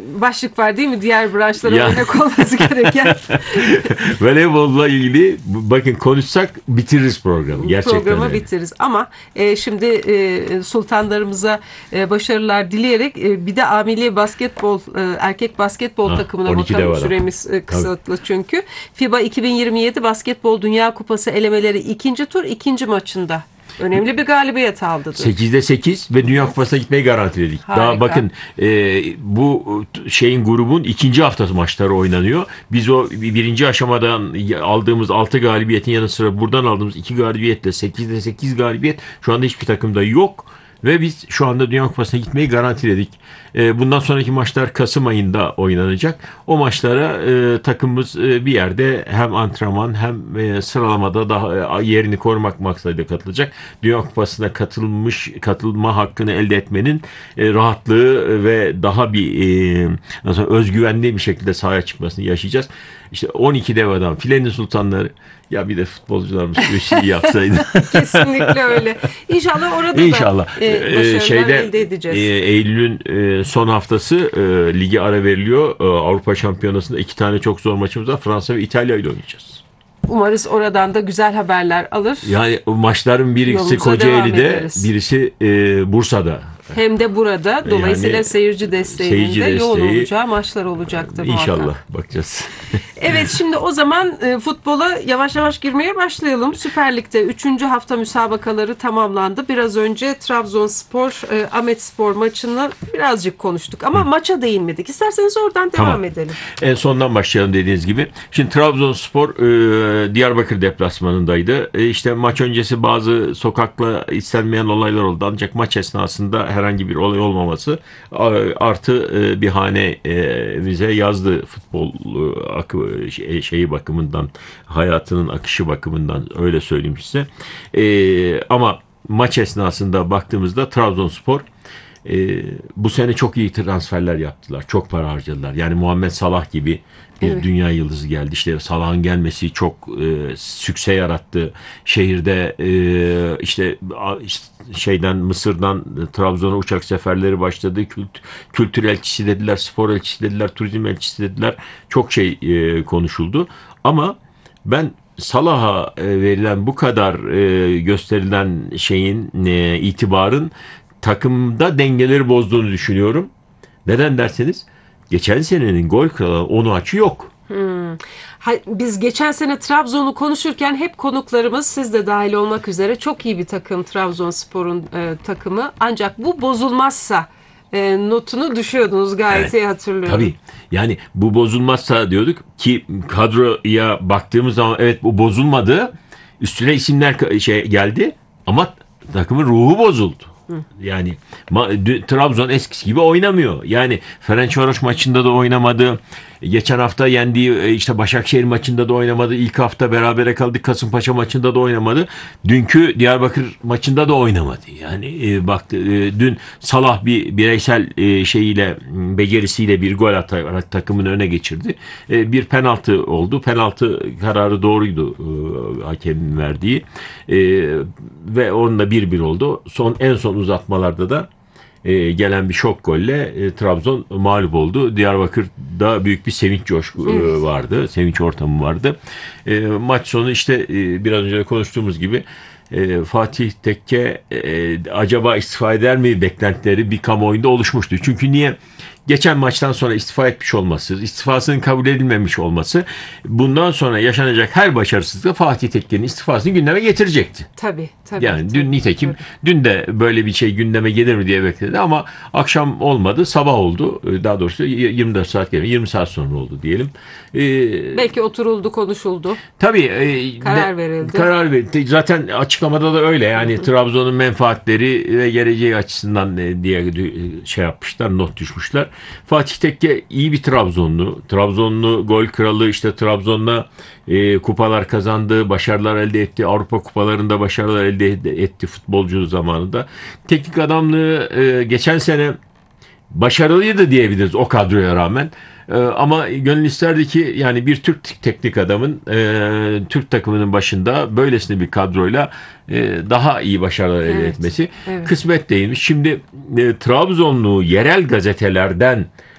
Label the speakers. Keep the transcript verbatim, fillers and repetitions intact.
Speaker 1: başlık var değil mi? Diğer branşlara
Speaker 2: Ya.
Speaker 1: örnek olması gereken.
Speaker 2: Voleybolla ilgili bakın konuşsak bitiririz programı. Gerçekten
Speaker 1: Programı
Speaker 2: öyle.
Speaker 1: bitiririz. Ama e, şimdi e, sultanlarımıza e, başarılar dileyerek e, bir de A Milli Basketbol e, erkek basketbol
Speaker 2: Ha,
Speaker 1: takımına
Speaker 2: on ikide
Speaker 1: bakalım.
Speaker 2: var.
Speaker 1: Süremiz e, kısıtlı çünkü. FIBA iki bin yirmi yedi Basketbol Dünya Kupası elemeleri ikinci tur ikinci maçında önemli bir galibiyet aldı.
Speaker 2: sekizde sekiz ve Dünya Kupası'na gitmeyi garantiledik.
Speaker 1: Harika.
Speaker 2: Daha bakın e, bu şeyin grubun ikinci haftası maçları oynanıyor. Biz o birinci aşamadan aldığımız altı galibiyetin yanı sıra buradan aldığımız iki galibiyetle sekizde sekiz galibiyet şu anda hiçbir takımda yok. Ve biz şu anda Dünya Kupası'na gitmeyi garantiledik. E, bundan sonraki maçlar Kasım ayında oynanacak. O maçlara e, takımımız e, bir yerde hem antrenman hem e, sıralamada daha e, yerini korumak maksadıyla katılacak. Dünya Kupası'na katılmış katılma hakkını elde etmenin e, rahatlığı ve daha bir e, nasıl özgüvenli bir şekilde sahaya çıkmasını yaşayacağız. İşte on iki dev adam, filenin sultanları. Ya bir de futbolcularımız bir şey yapsaydı.
Speaker 1: Kesinlikle öyle. İnşallah orada
Speaker 2: İnşallah.
Speaker 1: da e, başarılar
Speaker 2: Şeyde,
Speaker 1: elde edeceğiz.
Speaker 2: E, Eylül'ün e, son haftası e, ligi ara veriliyor. E, Avrupa Şampiyonası'nda iki tane çok zor maçımız var. Fransa ve İtalya ile oynayacağız.
Speaker 1: Umarız oradan da güzel haberler alır.
Speaker 2: Yani o maçların birisi
Speaker 1: Yolumuza
Speaker 2: Kocaeli'de,
Speaker 1: devam ederiz.
Speaker 2: birisi e, Bursa'da.
Speaker 1: Hem de burada. Dolayısıyla
Speaker 2: Yani,
Speaker 1: seyirci desteğinin
Speaker 2: seyirci
Speaker 1: de yoğun
Speaker 2: desteği,
Speaker 1: olacağı maçlar olacaktır.
Speaker 2: İnşallah
Speaker 1: muhakkak.
Speaker 2: bakacağız.
Speaker 1: Evet, şimdi o zaman e, futbola yavaş yavaş girmeye başlayalım. Süper Lig'de üçüncü hafta müsabakaları tamamlandı. Biraz önce Trabzonspor e, Ahmetspor maçını birazcık konuştuk ama Hı. maça değinmedik. İsterseniz oradan devam
Speaker 2: Tamam.
Speaker 1: edelim.
Speaker 2: En sondan başlayalım dediğiniz gibi. Şimdi Trabzonspor e, Diyarbakır deplasmanındaydı. E, işte maç öncesi bazı sokakla istenmeyen olaylar oldu. Ancak maç esnasında herhangi bir olay olmaması artı e, bir hanemize yazdı futbol e, akı, şeyi bakımından, hayatının akışı bakımından, öyle söyleyeyim size. E, ama maç esnasında baktığımızda Trabzonspor e, bu sene çok iyi transferler yaptılar. Çok para harcadılar. Yani Muhammed Salah gibi bir evet. dünya yıldızı geldi. İşte Salah'ın gelmesi çok e, sükse yarattı. Şehirde e, işte, işte şeyden Mısır'dan Trabzon'a uçak seferleri başladı. Kült, kültür elçisi dediler, spor elçisi dediler, turizm elçisi dediler. Çok şey e, konuşuldu. Ama ben Salah'a e, verilen bu kadar e, gösterilen şeyin e, itibarın takımda dengeleri bozduğunu düşünüyorum. Neden derseniz geçen senenin gol kralı Onuachu yok.
Speaker 1: Hmm. Biz geçen sene Trabzon'u konuşurken hep konuklarımız, siz de dahil olmak üzere, çok iyi bir takım Trabzonspor'un e, takımı. Ancak bu bozulmazsa e, notunu düşüyordunuz, gayet evet. iyi hatırlıyorum.
Speaker 2: Tabii. Yani bu bozulmazsa diyorduk ki kadroya baktığımız zaman evet bu bozulmadı. Üstüne isimler şey geldi ama takımın ruhu bozuldu. Yani Trabzon eskisi gibi oynamıyor. Yani Ferencvaros maçında da oynamadı. Geçen hafta yendiği işte Başakşehir maçında da oynamadı. İlk hafta berabere kaldık. Kasımpaşa maçında da oynamadı. Dünkü Diyarbakır maçında da oynamadı. Yani e, baktı e, dün Salah bir bireysel e, şeyiyle, becerisiyle bir gol atarak takımını öne geçirdi. E, bir penaltı oldu. Penaltı kararı doğruydu e, hakemin verdiği. E, ve onunla bir bir oldu. Son en son uzatmalarda da e, gelen bir şok golle e, Trabzon mağlup oldu. Diyarbakır'da büyük bir sevinç coşku e, vardı. Sevinç ortamı vardı. E, maç sonu işte e, biraz önce de konuştuğumuz gibi e, Fatih Tekke e, acaba istifa eder mi beklentileri bir kamuoyunda oluşmuştu. Çünkü niye? Geçen maçtan sonra istifa etmiş olması, istifasının kabul edilmemiş olması bundan sonra yaşanacak her başarısızlıkla Fatih Tekke'nin istifasını gündeme getirecekti.
Speaker 1: Tabii, tabii.
Speaker 2: Yani
Speaker 1: tabii,
Speaker 2: dün nitekim
Speaker 1: tabii.
Speaker 2: dün de böyle bir şey gündeme gelir mi diye bekledi ama akşam olmadı, sabah oldu. Daha doğrusu yirmi dört saat gelmedi, yirmi saat sonra oldu diyelim. Ee,
Speaker 1: Belki oturuldu, konuşuldu.
Speaker 2: Tabii. E,
Speaker 1: karar
Speaker 2: de,
Speaker 1: verildi.
Speaker 2: Karar verildi. Zaten açıklamada da öyle. Yani Trabzon'un menfaatleri ve geleceği açısından diye şey yapmışlar, not düşmüşler. Fatih Tekke iyi bir Trabzonlu. Trabzonlu gol kralı, işte Trabzon'la e, kupalar kazandı, başarılar elde etti. Avrupa kupalarında başarılar elde etti futbolcu zamanında. Teknik adamlığı e, geçen sene başarılıydı diyebiliriz o kadroya rağmen. Ee, ama gönül isterdi ki yani bir Türk teknik adamın e, Türk takımının başında böylesine bir kadroyla e, daha iyi başarılar elde
Speaker 1: evet,
Speaker 2: etmesi
Speaker 1: evet.
Speaker 2: kısmet değilmiş. Şimdi e, Trabzonlu yerel gazetelerden